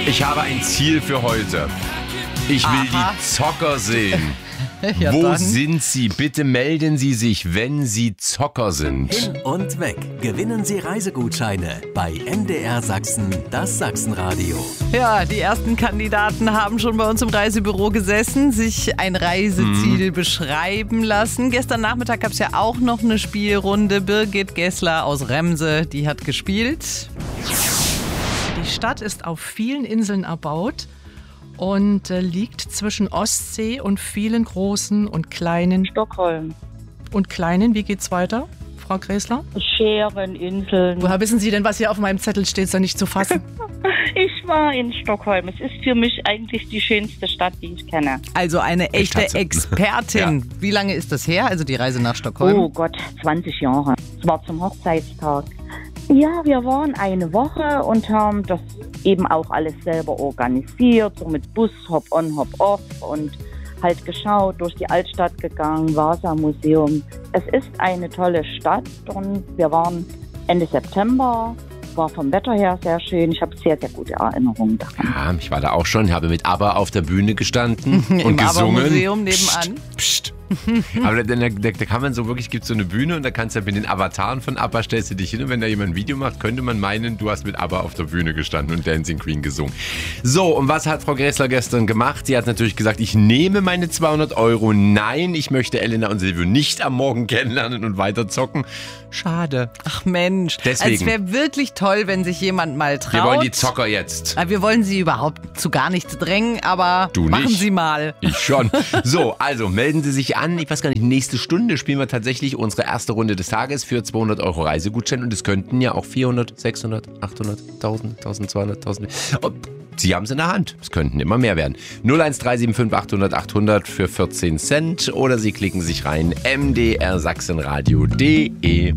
Ich habe ein Ziel für heute. Ich will die Zocker sehen. Ja, Wo dann. sind Sie? Bitte melden Sie sich, wenn Sie Zocker sind. Hin und weg. Gewinnen Sie Reisegutscheine bei MDR Sachsen, das Sachsenradio. Ja, die ersten Kandidaten haben schon bei uns im Reisebüro gesessen, sich ein Reiseziel beschreiben lassen. Gestern Nachmittag gab es ja auch noch eine Spielrunde. Birgit Gessler aus Remse, die hat gespielt. Die Stadt ist auf vielen Inseln erbaut und liegt zwischen Ostsee und vielen großen und kleinen. Stockholm. Und kleinen, wie geht's weiter, Frau Gräßler? Scheren, Inseln. Woher wissen Sie denn, was hier auf meinem Zettel steht, ist da nicht zu fassen? Ich war in Stockholm. Es ist für mich eigentlich die schönste Stadt, die ich kenne. Also eine echte Tatsache. Expertin. Wie lange ist das her, also die Reise nach Stockholm? Oh Gott, 20 Jahre. Es war zum Hochzeitstag. Ja, wir waren eine Woche und haben das eben auch alles selber organisiert, so mit Bus, Hop-on, Hop-off und halt geschaut, durch die Altstadt gegangen, Vasa-Museum. Es ist eine tolle Stadt und wir waren Ende September, war vom Wetter her sehr schön. Ich habe sehr, sehr gute Erinnerungen daran. Ja, ich war da auch schon, habe mit ABBA auf der Bühne gestanden und Im gesungen. ABBA-Museum nebenan. Psst. Aber da kann man so wirklich, gibt so eine Bühne und da kannst du mit den Avataren von ABBA, stellst du dich hin und wenn da jemand ein Video macht, könnte man meinen, du hast mit ABBA auf der Bühne gestanden und Dancing Queen gesungen. So, und was hat Frau Gräßler gestern gemacht? Sie hat natürlich gesagt, ich nehme meine 200 Euro. Nein, ich möchte Elena und Silvio nicht am Morgen kennenlernen und weiter zocken. Schade. Ach Mensch, Deswegen. Also es wäre wirklich toll, wenn sich jemand mal traut. Wir wollen die Zocker jetzt. Wir wollen Sie überhaupt zu gar nichts drängen, aber Du machen nicht. Sie mal. Ich schon. So, also melden Sie sich an. Ich weiß gar nicht, nächste Stunde spielen wir tatsächlich unsere erste Runde des Tages für 200 Euro Reisegutschein. Und es könnten ja auch 400, 600, 800, 1000, 1200, 1000. Oh, Sie haben es in der Hand. Es könnten immer mehr werden. 01375 800 800 für 14 Cent. Oder Sie klicken sich rein mdrsachsenradio.de.